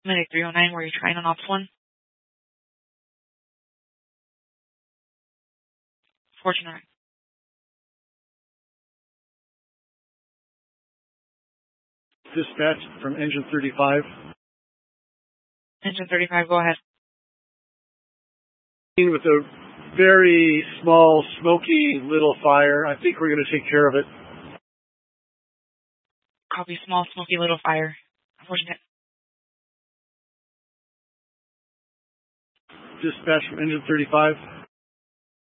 Medic 309, were you trying on Ops 1? Fortune. Dispatch from Engine 35. Engine 35, go ahead. With a very small, smoky little fire. I think we're going to take care of it. Copy, small, smoky little fire. Unfortunate. Dispatch from Engine 35.